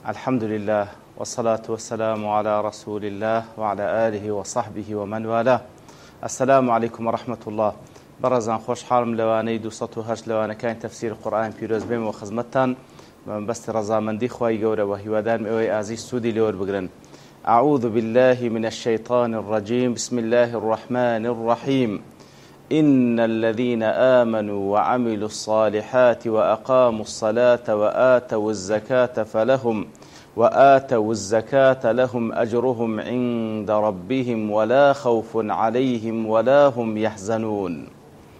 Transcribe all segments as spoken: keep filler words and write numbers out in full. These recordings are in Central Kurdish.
الحمد لله والصلاة والسلام على رسول الله وعلى آله وصحبه ومن والاه. السلام عليكم ورحمة الله. برزان خوش حالم لواني دو سطو هش لوانا كان تفسير القرآن بيروز بيم وخزمتان من بست رزامندي خواهي قورة وهيوادان مئوي آزي سودي لور بقرن. أعوذ بالله من الشيطان الرجيم. بسم الله الرحمن الرحيم. إن الذين آمنوا وعملوا الصالحات وأقاموا الصلاة وآتوا الزكاة فلهم وآتوا الزكاة لهم أجرهم عند ربهم ولا خوف عليهم ولا هم يحزنون.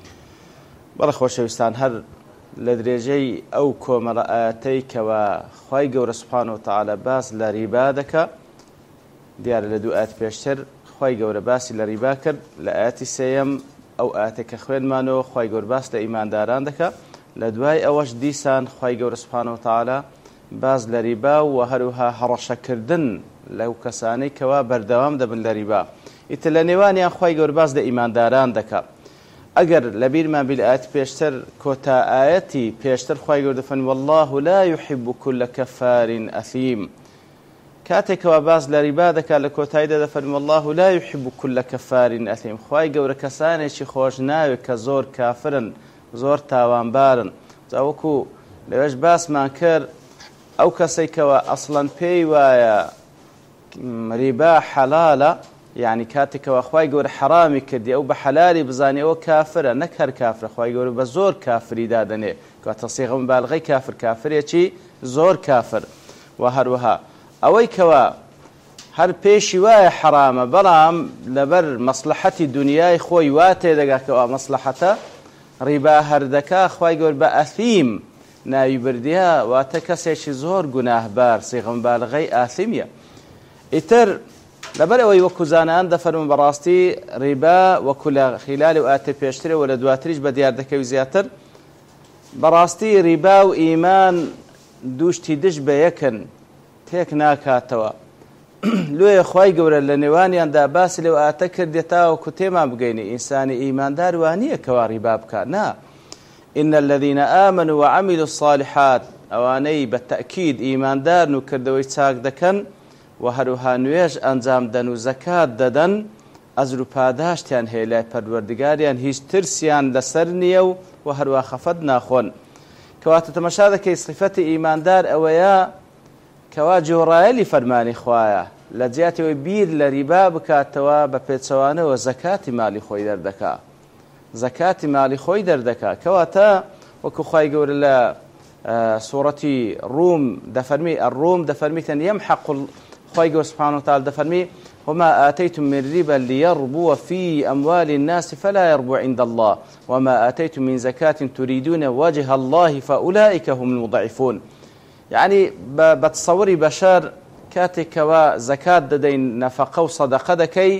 برخوا شوستان هر لدرجي أو كومرآتيك وخواي قور سبحانه وتعالى باس لربادك ديار لدوآت بيشتر خواي قور باس لرباكر لآتي سيم ئەو ئاتێکە خوێنمانەوە خوای گەور باس لە ئیمانداران دەکات لە دوای ئەوەش دیسان خوای گەورە سوبحانە وتەعالا باز لە ریبا و هەروەها هەڕەشەکردن لەو کەسانەی کەوا بەردەوام دەبن لە ریبا ئیتر لە نێوانیان خوای گەور باس لە ئیمانداران دەکات. ئەگەر لە بیرمان بیل ئاەتی پێشتر کۆتا ئاەتی پێشتر خوای گەور دەفەرمێ والله لا يحب كل كفار أثيم. كاتێکەوە باز لە ریبا دەکات لە کۆتاییدا دەفەرمێ والله لا يحب كل كفار أثيم. خوای گەورە کەسانێکی خۆش ناوێت کە زۆر کافرن زۆر تاوانبارن. جاوەکو لەوێش باسمان کرد ئەو کەسێکەوە ئەسڵەن پێی وایە ریبا حەلالە، یعنی کاتێکەوە خوای گەورە حەرامی کردی ئەو بە حەلالی بزانێ ئەوە کافرە، نەک هەر کافرە. خوای گەورە بە زۆر کافری دادەنێ کاتە سیغە مبالغەی کافر کافرێکی زۆر کافر. و هەروەها ئەوەی کەوە هەر پێشی وایە حرامە بەڵام لەبەر مەسلحەتی دنیای خۆی وا تێدەگاکەوە مەسلحەتە ڕیبا هەردەکا خوای گەورە بە ئەثیم ناوی بردیە واتە کەسێکی زۆر گوناهبار سیغە مبالغەی ئاثیمیە. ئیتر لەبەر ئەوەی وەکو زانایان دەفەرمون بەڕاستی ڕیبا وەکو لە خیلالی و ئاتێ پێشترەوە لە دواتریش بە دیار دەکەوی زیاتر بەڕاستی ڕیبا و ئیمان دووشتی دش بە یەکن تێک ناکاتەوە. لێ خوای گەورە لە نێوانیاندا باسی لەو ئاتە کردێتاوەکو تێمان بگەینی ئینسانی ئیماندار وانییە کەوا ڕیبا بکات. نا إن الذين آمنوا وعملوا الصالحات ئەوانەی بە تەئکید ئیماندارن و کردەوەی چاک دەکەن و هەروەها نوێژ ئەنجام دەن و زەکات دەدەن ئەجر و پاداشتیان هەیە لای پەروەردگاریان، هیچ ترسیان لەسەر نییە و و هەروە خەفەت ناخۆن. کەواتە تەمەشا دەکەی صفەتی ئیماندار ئەوەیە کەوا جۆڕایەلی فەرمانی خوایە لە جیاتەوەی بیر لە ریبا بکاتەوە بە پێچەوانەوە زەکاتی مالی خۆی دەردەکات زەکاتی مالی خۆی دەردەکات. کەواتە وەکو خوای گەورە لە سوورەتی ڕوم دەفەرمی الروم دەفەرمیتەن يمحق خوای گەورە سوبحانە وتەعالا دەفەرمی وما آتيتم من ربا ليربو في أموال الناس فلا يربو عند الله وما آتيتم من زكاة تريدون وجه الله فأولئك هم المضعفون. يعني بتصوري بشر كاتكوا زكاة ددين نفقة وصدقة دكي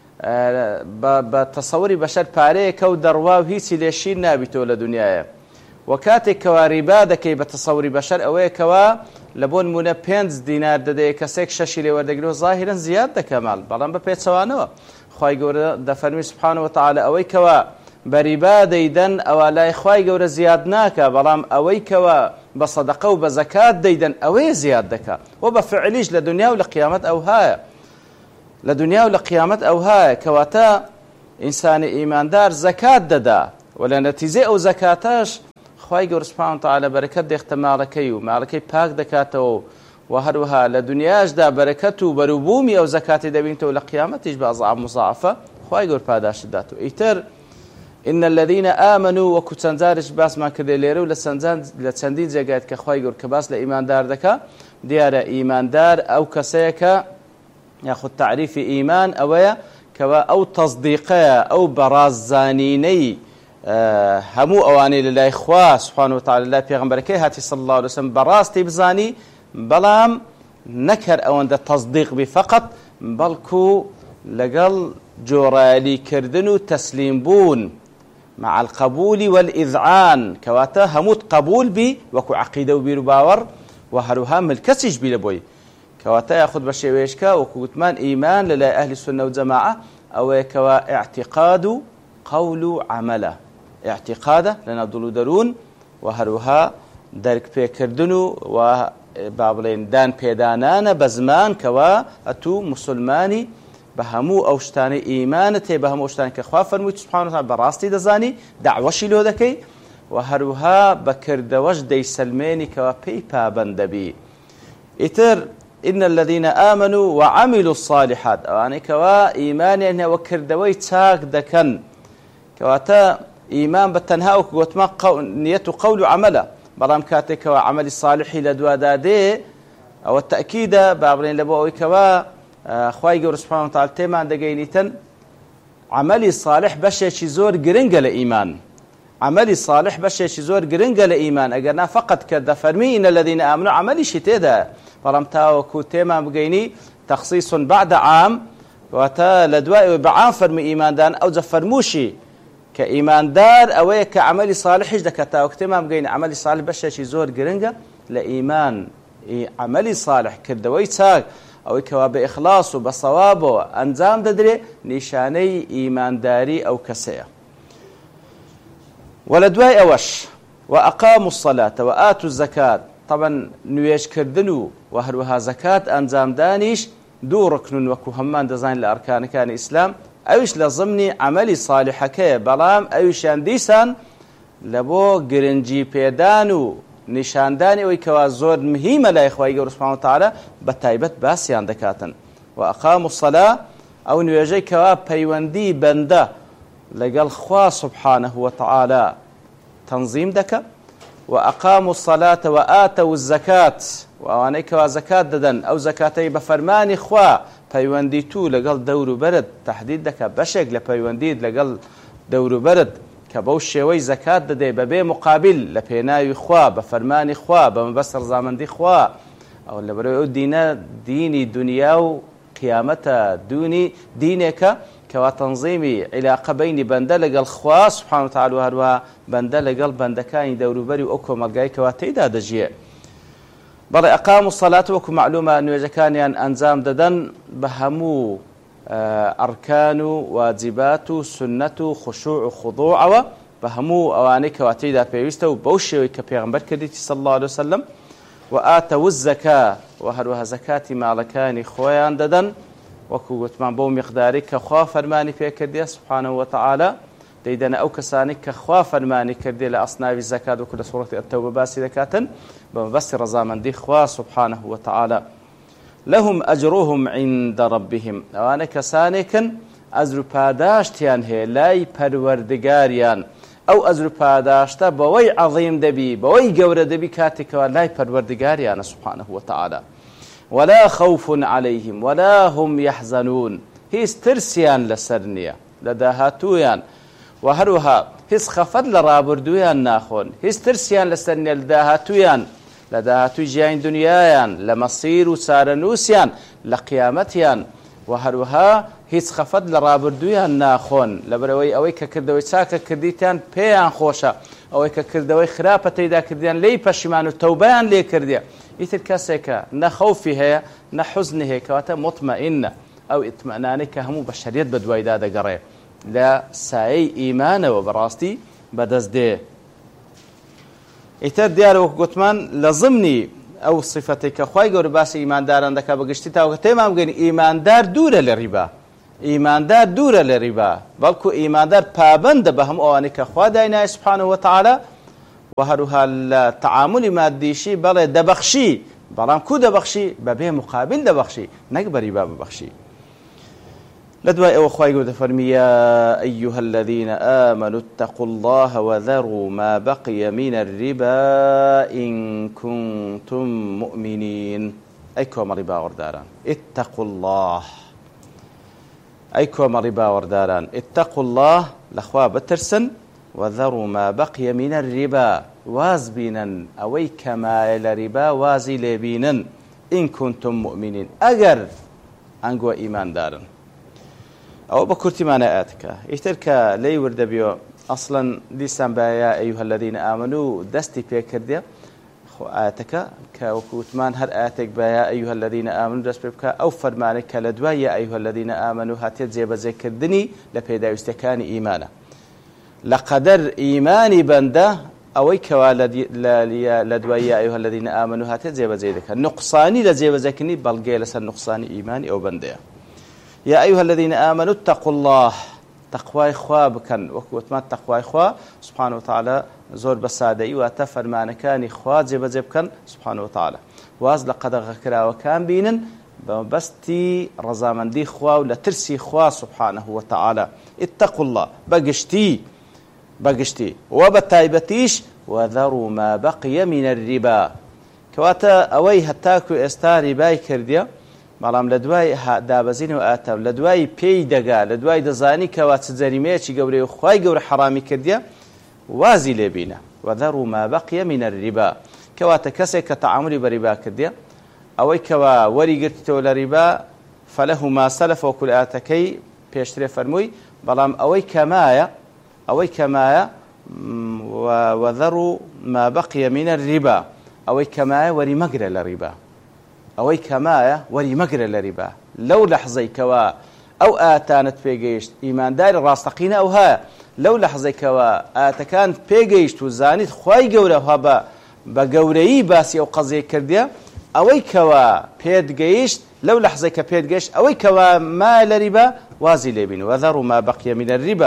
بتصوري بشر باريك ودروا وهيسي ليشين نابتو لدنيا وكاتكوا ربا دكي بتصوري بشر أويكوا لبون منا بينز دينار ددي كسيك شاشي لي وردقلو ظاهرا زيادة كمال بلان ببيت سوانوا خواهي قورة دفرمي سبحانه وتعالى أويكوا بربا ديدن أو لا إخواي قورة زيادناك بلام أويكوا بصدقة وبزكاة ديدن أوي زيادك وبفعليش لدنيا ولقيامة أو هاي لدنيا ولقيامة أو هاي. كواتا إنسان إيمان دار زكاة ددا ولا نتيجة أو زكاتاش خواهي قورة سبحانه وتعالى بركة ديخت مالكي ومالكي باك دكاتو وهروها لدنياش دا بركته بربومي أو زكاة دبينته ولقيامتش بأضعاف مضاعفة خواهي قورة باداش داتو. إيتر إن الذين آمنوا وكتنزارش باس ما كده ليرو لسنزان لسندين زيجات كخواي جور كباس لإيمان دار دكا ديار إيمان دار أو كسيكا ياخذ تعريف إيمان أويا كوا أو تصديقية أو برازانيني آه همو أواني لله إخوة سبحانه وتعالى الله بيغمبركي هاتي صلى الله عليه وسلم براز تبزاني بلام نكر أو عند التصديق بفقط بلكو لقل جورالي كردنو تسليم بون مع القبول والإذعان كواتا هموت قبول بي وكو عقيدة وبيرو باور وهروها ملكسج بي لبوي كواتا ياخذ بشيويشكا وكو كتمان إيمان للا أهل السنة والجماعة أو كوا اعتقاد قول عمله اعتقاده لنا دلو درون وهروها درك بيكردنو و بابلين دان پێدانانە بە زمان کەوا ئەتوو مسلمانی بە هەموو ئەو شتانەی ئیمانت هەیە بە هەموو شتانی کە خوا فەرمووی سوبحانه وتعالى بەڕاستی دەزانی داعوەشی لۆ دەکەی و هەروها بەکردەوەش دەیسەلمێنی کەوا پێی پابەند دەبی. ئیتر إن الذين آمنوا وعملوا الصالحات أواني كوا إيمان يعني وكردوي تاك دكن كواتا إيمان بالتنهاء وتما قو نية قول عمله برام كاتي كوا عمل الصالح لدوا دادي أو التأكيد بابرين لبوي كوا خواي جور سبحانه وتعالى تما دقينيتن عملي صالح بشي زور جرنجة لإيمان عملي صالح بشي زور جرنجة لإيمان أجرنا فقط كذا فرمي إن الذين آمنوا عملي شتيدا فرمتا وكو تيما بقيني تخصيص بعد عام وتا لدواء بعام فرمي إيمان دان أو زفرموشي كإيمان دار أو كعمل صالح دكتا وكتيما بقيني عمل صالح بشي زور قرنقة لإيمان عمل صالح كردوي تاك أو كوا بإخلاص وبصواب وأنزام ددري نشاني إيمان داري أو كسية ولدواء أوش وأقاموا الصلاة وآتوا الزكاة طبعا نويش كردنو وهروها زكاة أنزام دانيش دو ركن وكو همان دزاين لأركان كان إسلام أوش لضمني عملي صالحة كي بلام أوش ينديسان لبو قرنجي بيدانو نشانداني ويكوا زور مهمة لا إخوة يقول سبحانه وتعالى بتايبت باسيان دكاتن وأقاموا الصلاة أو نويجي كوا بيوندي بنده لقال خوا سبحانه وتعالى تنظيم دكا وأقاموا الصلاة وآتوا الزكاة وأوانيك وزكاة ددن أو زكاتي بفرمان خوا بيونديتو لقال دور برد تحديد دكا بشك لبيونديد لقال دور برد كبوش شوي زكاة ددي ببي مقابل لبيناي خوا بفرمان خوا بمبسر زامن دي خوا أو اللي بريو دينا ديني دنيا قيامتا دوني دينك كوا تنظيمي علاقة بين بندلق الخوا سبحانه وتعالى وهروها بندلق البندكان دوربري وأكو ملقاي كوا تيدا دجيه بل أقاموا الصلاة وكو معلومة أنه إذا كان أنزام ددن بهمو أركان واجبات سنة خشوع خضوع بهمو أواني كوا تيدا بيوستو بوشي كبيغمبر كديتي صلى الله عليه وسلم وآتوا الزكاة وهروها زكاة مالكاني خويان ددن وكو وتمان بو مقداري كخوا فرماني في كردية سبحانه وتعالى ديدنا أو كساني كخوا فرماني كردية لأصناف الزكاة وكل سورة التوبة باسي ذكاة بمبس رزاما دي خوا سبحانه وتعالى لهم أجرهم عند ربهم وأنا كساني كن أزر باداشتيان هي لاي پروردگاريان أو أزر باداشتا بوي عظيم دبي بوي قور دبي كاتك لاي پروردگاريان سبحانه وتعالى ولا خوف عليهم ولا هم يحزنون هي استرسيان لسرنيا لداهاتويان وهروها هس خفض لرابردويان ناخون هس ترسيان لسرنيا لداهاتويان لداهاتو جاين دنيايان لمصير وسارنوسيان لقيامتيان وهروها هس خفض لرابردويان ناخون لبروي اويك كردوي ساكا كرديتان بيان خوشا اويك كردوي خرابة تيدا كرديان لي بشمان وتوبان لي كرديان يتر كاسيكا نخوفي هي نحزني هي كواتا مطمئنة أو اطمئنانك همو بشريت بدواي دادا قريب لا ساي إيمانه وبراستي بدز دي يتر ديارو قطمان لضمني أو صفتك خواهي قول باس إيمان دار عندك بقشتي تاوكتي ما مقين إيمان دار دورة للربا إيمان دار دورة للربا بلكو إيمان دار بابند بهم أوانك خوا داينا سبحانه وتعالى وهروها التعامل ماديشي بل دبخشي برام كو دبخشي ببه مقابل دبخشي نقبري باب بخشي لدواء وخواي قد فرمي يا أيها الذين آمنوا اتقوا الله وذروا ما بقي من الربا إن كنتم مؤمنين أيكم ربا ورداران اتقوا الله أيكم ربا ورداران اتقوا الله لأخوة بترسن وذروا ما بقي من الربا وازبينا أوي كما إلى ربا وازي لبينا إن كنتم مؤمنين أجر أنقوا إيمان دارا أو بكرتي ما نآتك يترك لي ورد بيو أصلا لسان بايا أيها الذين آمنوا دستي بيكرديا آتك كوكوتمان هر آتك بايا أيها الذين آمنوا دست بيبكا أو فرمانك لدوايا أيها الذين آمنوا هاتيت زي بذكردني لبيدا يستكاني إيمانا لقدر إيماني بنده ئەوەی کەوا لە دوای یا ئەیها الذین ئامنوا هاتێ جێبەجێ دەکات نقصانی لە جێبەجێکردنی بەڵگەیە لەسەر نقصانی ئیمانی ئەو بەندەیە یا ئەیها الذین ئامنوا اتقوا الله تەقوای خوا بکەن وەکو وتمان تەقوای خوا سبحانه وتعالى زۆر بە سادەیی واتە فەرمانەکانی خوا جێبەجێ بکەن سبحانه وتعالى واز لە قەدەغەکراوەکان بینن بەمەبەستی ڕەزامەندی خوا و لە ترسی خوا سبحانه وتعالى اتقوا الله بەگشتی بەگشتی و بە تایبەتیش وذروا ما بقي من الربا کەواتە ئەوەی هەتاکو ئێستا ریبای کردیە بەڵام لە دوای دابەزینەوە ئاتەم لە دوای پێی دەگا لە دوای دەزانی کەوا چ جەریمەیەکی گەورەی و خوای گەورە حەرامی کردیە وازی لێبینە وذروا ما بقي من الربا کەواتە کەسێک کە تەعاملی بە ریبا کردیە ئەوەی کەوا وەریگرتیتەوە لە ریبا فەلەه ما سەلەف وەکو لە ئاتەکەی پێشترێ فەرمووی بەڵام ئەوەی کەمایە ئەوەی کەمایە وذروا ما بقي من الربا ئەوەی کەمایە وەری مەگرە لە ریبا ئەوەی کەمایە وەری مەگرە لە ریبا لەو لەحزەی کەوا ئەو ئاتانت پێگەیشت ئیمانداری ڕاستەقینە ئەو هەیە لەو لەحزەی کەوا ئاتەکان پێگەیشت و زانیت خوای گەورە ها بە بە گەورەیی باسی ئەو قەزەیە کردیە ئەوەی کەوا پێت گەیشت لەو لەحزەی کە پێت گەیشت ئەوەی کەوا ما لە ریبا وازی لێبین وذروا ما بقي من الربا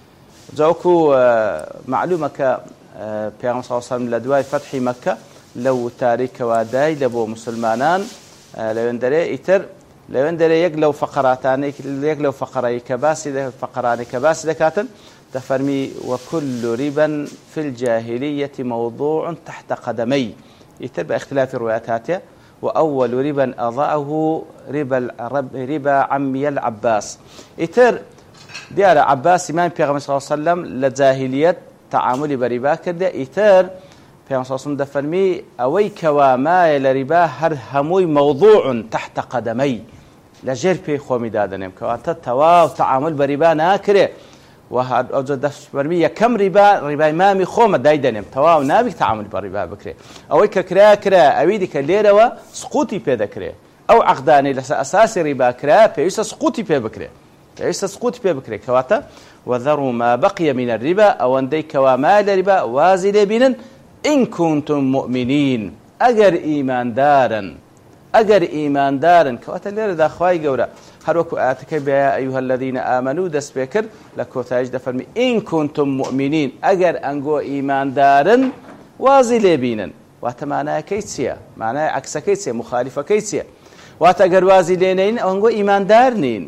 جاوكو معلومة ك پیغمبر صلى الله عليه وسلم لدواي فتح مكة لو تاريخ واداي لبو مسلمانان لو اندري يتر لو اندري يق لو فقراتان يق لو فقراي كباسي فقراني كباسي دكاتن تفرمي وكل ربا في الجاهلية موضوع تحت قدمي يتر باختلاف الروايات وأول ربا أضاءه ربا ربا عمي العباس يتر دیارە عباسی مای پێغەمبەر صلی الله علیه و سلم لە جاهلیەت تەعاملی بە ریبا کردە ئیتر پێغەمبەر صلی الله علیه و سلم دەفەرمی ئەوەی کەوا مایە لە ریبا هەر هەمووی موضوع تحت قەدەمەی لەژێر پێی خۆمی دادەنێم کەواتە تەواو تەعامل بە ریبا ناکرێ و ئەوجا دەفەرمی یەکەم ریبا ریبای مامی خۆمە دایدەنێم تەواو نابی تەعامل بە ریبا بکرێ ئەوەی کە کرا کرا ئەوی دیکە لێرەوە سقوطی پێ دەکرێ ئەو عەقدانەی لەسەر ئەساسی ریبا کرا پێویستە سقوطی پێ بکرێ پێویستە سقوطی پێ بکرێ کەواتە وذروا ما بقي من الربا ئەوەندەی کەوا مای لە ریبا وازی لێبینن إن كنتم مؤمنين ئەگەر ئیماندارن ئەگەر ئیماندارن کەواتە لێرەدا خوای گەورە هەروەکو ئاەتەکەی بە یا ئەیها الذین ئامنوا دەست پێ کرد لە کۆتاییش دەفەرمی إن كنتم مؤمنين ئەگەر ئەنگۆ ئیماندارن وازی لێبینن واتە مانایەکەی چییە مانای عەکسەکەی چییە مخالیفەکەی چییە واتە ئەگەر وازی لێنین ئەوەنگۆ ئیماندار نین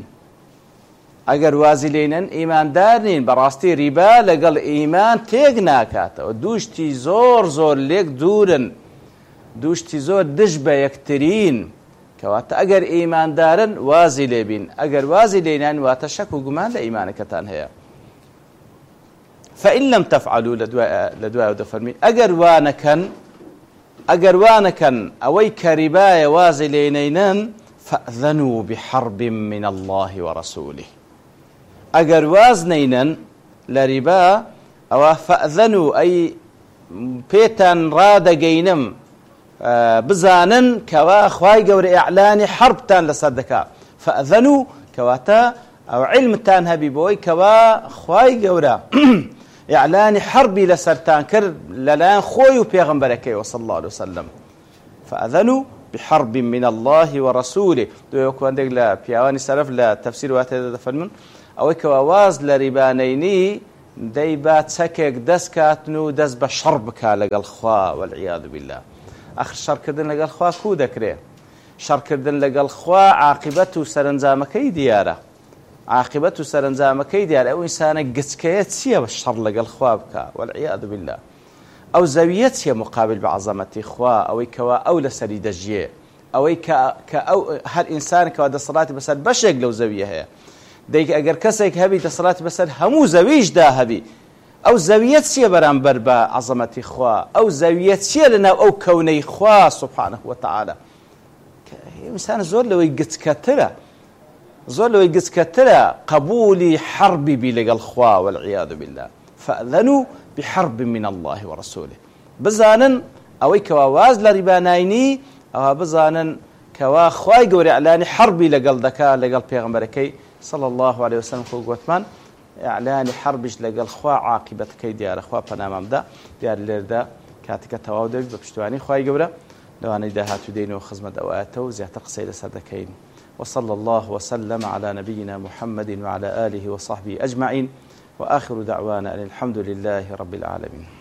ئەگەر وازی لێنن ئیماندار نین بەڕاستی ریبا لەگەڵ ئیمان تێک ناکاتەوە دووشتی زۆر زۆر لێک دوورن دووشتی زۆر دژ بە یەکترین کەواتە ئەگەر ئیماندارن وازی لێبین ئەگەر وازی لێنان واتە شەک و گومان لە ئیمانەکەتان هەیە فإن لم تفعلوا لدواء دفرمي أجر وانكن أجر وانكن أوي كرباية وازلينينن فأذنوا بحرب من الله ورسوله أجر وازنينن لربا أو فأذنوا أي بيتان راد جينم بزانن كوا خواي جور إعلان حرب تان لصدقاء فأذنوا كواتا أو علم تان هبي بوي كوا خواي جورا إعلان حربي لسرتان كر للان خوي وبيغمبركي وصلى الله عليه وسلم فأذنوا بحرب من الله ورسوله دو يكون عندك لا بيواني سلف لا تفسير واتي فرمون أو كواواز لربانيني دايبات سكك دسكاتنو دس بشربك لقى الخوا والعياذ بالله آخر شر كردن لقى الخوا كو دكري شر كردن لقى الخوا عاقبته سرنزامكي دياره عاقبته سرنزامكي دياره أو إنسانك قسكيت سيا بالشر لقى الخوا بك والعياذ بالله أو زاوية سيا مقابل بعظمة إخوا أو كوا أو لسري دجيه أو ك كأو هر إنسان كوا دصلاة بس بشق لو زاوية هي ديك أجر كسيك هبي دصلاة بس همو زاويش ده هبي أو زاوية سيا برانبر بعظمة إخوا أو زاوية سيا لنا أو كوني إخوا سبحانه وتعالى إنسان زور لو يقتكتره زور لو يقتكتره قبولي حربي بلقى الخوا والعياذ بالله فأذنوا بحرب من الله ورسوله بزانن أو كواواز لربانايني أو بزانن كوا خواي قوري إعلاني حربي لقل دكا لقل بيغمبركي صلى الله عليه وسلم فوق وثمان ئیعلانی حربش لەگەڵ خوا عاقبەتەکەی دیارە خوا پەنامامدا دیار لێردا کاتێکە تەواو دەبێت بە پشتیوانی خوای گەورە لەوانەی داهاتوو دێنەوە خزمەت ئەوایەتەوە زیاتر قسەی لەسەر دەکەین. وصلى الله وسلم على نبينا محمد وعلى آله وصحبه أجمعين وآخر دعوانا أن الحمد لله رب العالمين.